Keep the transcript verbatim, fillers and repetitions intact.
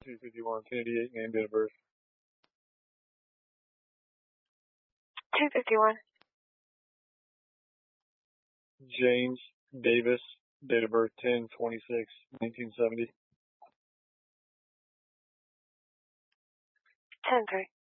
two fifty-one, ten eighty-eight, name, date of birth. two fifty-one. James Davis, date of birth ten twenty-six, nineteen seventy. ten three.